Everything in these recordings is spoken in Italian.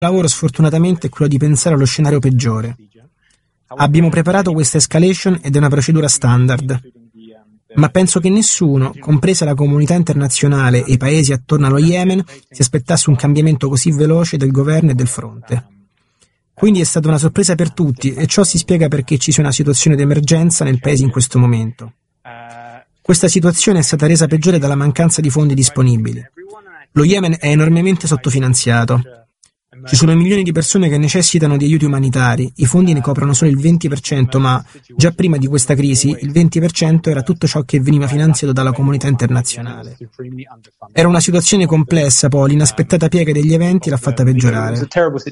lavoro sfortunatamente è quello di pensare allo scenario peggiore. Abbiamo preparato questa escalation ed è una procedura standard. Ma penso che nessuno, compresa la comunità internazionale e i paesi attorno allo Yemen, si aspettasse un cambiamento così veloce del governo e del fronte. Quindi è stata una sorpresa per tutti e ciò si spiega perché ci sia una situazione di emergenza nel paese in questo momento. Questa situazione è stata resa peggiore dalla mancanza di fondi disponibili. Lo Yemen è enormemente sottofinanziato. Ci sono milioni di persone che necessitano di aiuti umanitari, i fondi ne coprono solo il 20%, ma già prima di questa crisi il 20% era tutto ciò che veniva finanziato dalla comunità internazionale. Era una situazione complessa, poi l'inaspettata piega degli eventi l'ha fatta peggiorare.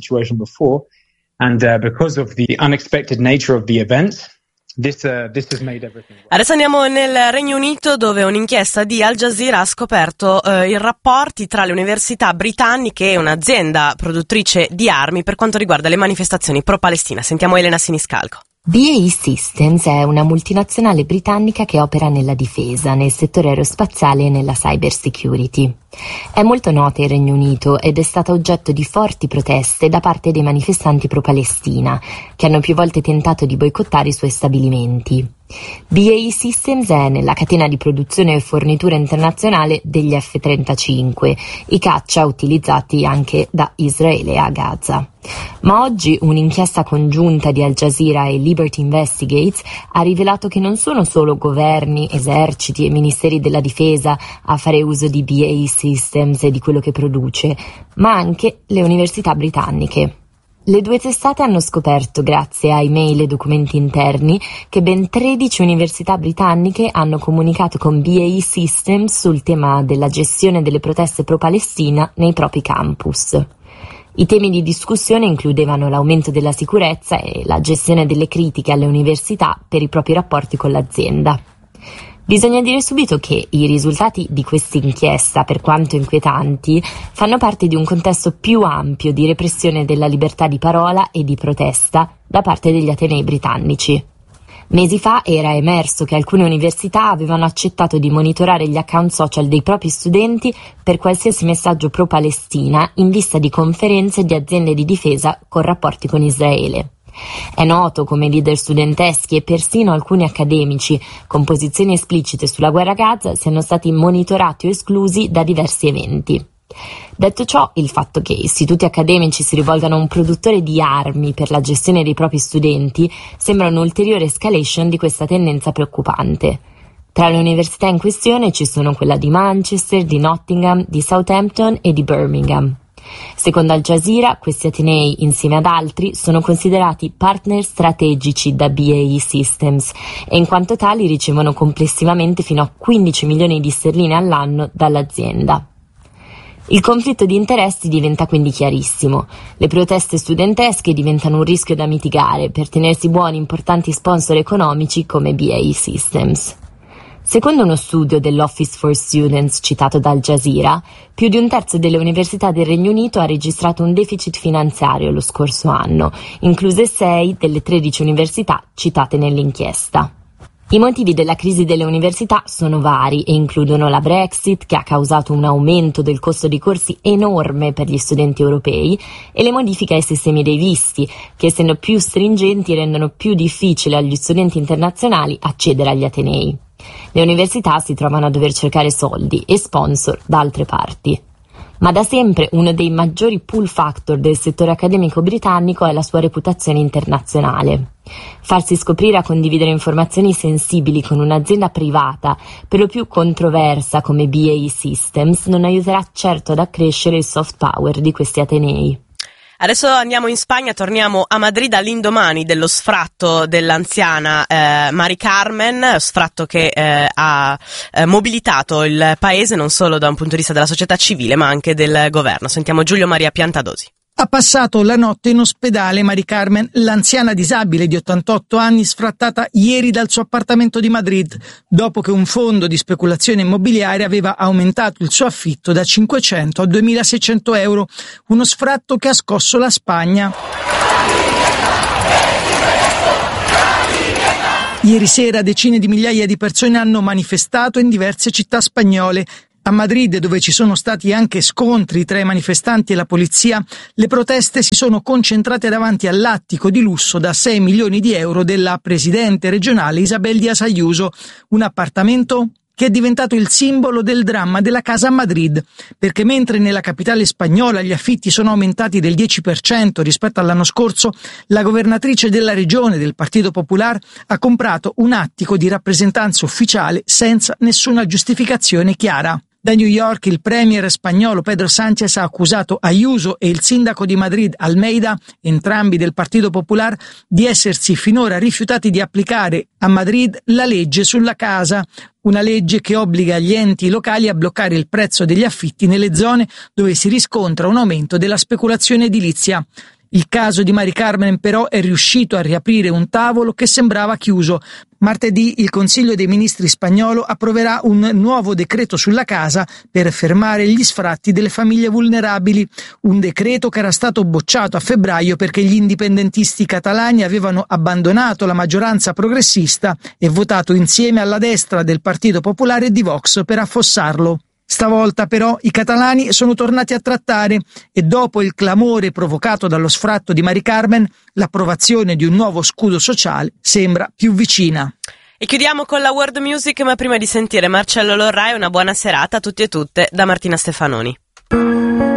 Adesso andiamo nel Regno Unito, dove un'inchiesta di Al Jazeera ha scoperto i rapporti tra le università britanniche e un'azienda produttrice di armi per quanto riguarda le manifestazioni pro-Palestina. Sentiamo Elena Siniscalco. BAE Systems è una multinazionale britannica che opera nella difesa, nel settore aerospaziale e nella cyber security. È molto nota il Regno Unito ed è stata oggetto di forti proteste da parte dei manifestanti pro-Palestina, che hanno più volte tentato di boicottare i suoi stabilimenti. BAE Systems è nella catena di produzione e fornitura internazionale degli F-35, i caccia utilizzati anche da Israele a Gaza. Ma oggi un'inchiesta congiunta di Al Jazeera e Liberty Investigates ha rivelato che non sono solo governi, eserciti e ministeri della difesa a fare uso di BAE Systems e di quello che produce, ma anche le università britanniche. Le due testate hanno scoperto, grazie a email e documenti interni, che ben 13 università britanniche hanno comunicato con BAE Systems sul tema della gestione delle proteste pro-Palestina nei propri campus. I temi di discussione includevano l'aumento della sicurezza e la gestione delle critiche alle università per i propri rapporti con l'azienda. Bisogna dire subito che i risultati di questa inchiesta, per quanto inquietanti, fanno parte di un contesto più ampio di repressione della libertà di parola e di protesta da parte degli atenei britannici. Mesi fa era emerso che alcune università avevano accettato di monitorare gli account social dei propri studenti per qualsiasi messaggio pro-Palestina in vista di conferenze di aziende di difesa con rapporti con Israele. È noto come leader studenteschi e persino alcuni accademici con posizioni esplicite sulla guerra a Gaza siano stati monitorati o esclusi da diversi eventi. Detto ciò, il fatto che istituti accademici si rivolgano a un produttore di armi per la gestione dei propri studenti sembra un'ulteriore escalation di questa tendenza preoccupante. Tra le università in questione ci sono quella di Manchester, di Nottingham, di Southampton e di Birmingham. Secondo Al Jazeera, questi atenei, insieme ad altri, sono considerati partner strategici da BAE Systems e in quanto tali ricevono complessivamente fino a 15 milioni di sterline all'anno dall'azienda. Il conflitto di interessi diventa quindi chiarissimo. Le proteste studentesche diventano un rischio da mitigare per tenersi buoni importanti sponsor economici come BAE Systems. Secondo uno studio dell'Office for Students citato da Al Jazeera, più di un terzo delle università del Regno Unito ha registrato un deficit finanziario lo scorso anno, incluse 6 delle 13 università citate nell'inchiesta. I motivi della crisi delle università sono vari e includono la Brexit, che ha causato un aumento del costo dei corsi enorme per gli studenti europei, e le modifiche ai sistemi dei visti, che essendo più stringenti rendono più difficile agli studenti internazionali accedere agli atenei. Le università si trovano a dover cercare soldi e sponsor da altre parti. Ma da sempre uno dei maggiori pull factor del settore accademico britannico è la sua reputazione internazionale. Farsi scoprire a condividere informazioni sensibili con un'azienda privata, per lo più controversa come BAE Systems, non aiuterà certo ad accrescere il soft power di questi atenei. Adesso andiamo in Spagna, torniamo a Madrid all'indomani dello sfratto dell'anziana Mari Carmen, sfratto che ha mobilitato il paese non solo da un punto di vista della società civile ma anche del governo. Sentiamo Giulio Maria Piantadosi. Ha passato la notte in ospedale Mari Carmen, l'anziana disabile di 88 anni sfrattata ieri dal suo appartamento di Madrid, dopo che un fondo di speculazione immobiliare aveva aumentato il suo affitto da 500 a 2.600 euro, uno sfratto che ha scosso la Spagna. Ieri sera decine di migliaia di persone hanno manifestato in diverse città spagnole. A Madrid, dove ci sono stati anche scontri tra i manifestanti e la polizia, le proteste si sono concentrate davanti all'attico di lusso da 6 milioni di euro della presidente regionale Isabel Díaz Ayuso, un appartamento che è diventato il simbolo del dramma della casa a Madrid, perché mentre nella capitale spagnola gli affitti sono aumentati del 10% rispetto all'anno scorso, la governatrice della regione del Partito Popular ha comprato un attico di rappresentanza ufficiale senza nessuna giustificazione chiara. Da New York il premier spagnolo Pedro Sánchez ha accusato Ayuso e il sindaco di Madrid Almeida, entrambi del Partito Popular, di essersi finora rifiutati di applicare a Madrid la legge sulla casa, una legge che obbliga gli enti locali a bloccare il prezzo degli affitti nelle zone dove si riscontra un aumento della speculazione edilizia. Il caso di Mari Carmen però è riuscito a riaprire un tavolo che sembrava chiuso. Martedì il Consiglio dei Ministri spagnolo approverà un nuovo decreto sulla casa per fermare gli sfratti delle famiglie vulnerabili, un decreto che era stato bocciato a febbraio perché gli indipendentisti catalani avevano abbandonato la maggioranza progressista e votato insieme alla destra del Partito Popolare e di Vox per affossarlo. Stavolta però i catalani sono tornati a trattare e dopo il clamore provocato dallo sfratto di Mari Carmen, l'approvazione di un nuovo scudo sociale sembra più vicina. E chiudiamo con la world music, ma prima di sentire Marcello Lorrai, una buona serata a tutti e tutte da Martina Stefanoni.